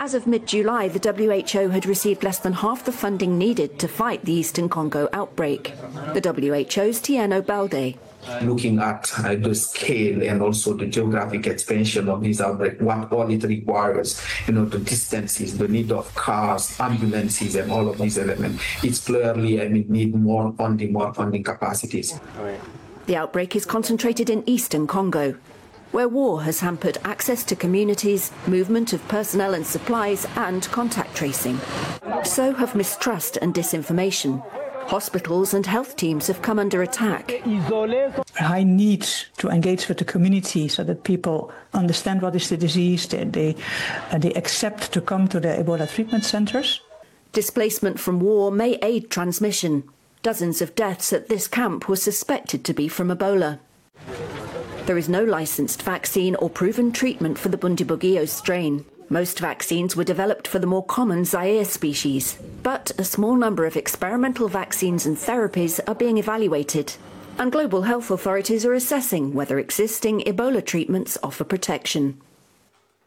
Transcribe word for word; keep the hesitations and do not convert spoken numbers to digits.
As of mid-July, the W H O had received less than half the funding needed to fight the Eastern Congo outbreak. The W H O's Tieno Balde. Looking at uh, the scale and also the geographic expansion of this outbreak, what all it requires, you know, the distances, the need of cars, ambulances, and all of these elements, it's clearly, I mean, need more funding, more funding capacities. The outbreak is concentrated in Eastern Congo, where war has hampered access to communities, movement of personnel and supplies, and contact tracing. So have mistrust and disinformation. Hospitals and health teams have come under attack. High need to engage with the community so that people understand what is the disease, they, they, uh, they accept to come to the Ebola treatment centres. Displacement from war may aid transmission. Dozens of deaths at this camp were suspected to be from Ebola. There is no licensed vaccine or proven treatment for the Bundibugyo strain. Most vaccines were developed for the more common Zaire species, but a small number of experimental vaccines and therapies are being evaluated, and global health authorities are assessing whether existing Ebola treatments offer protection.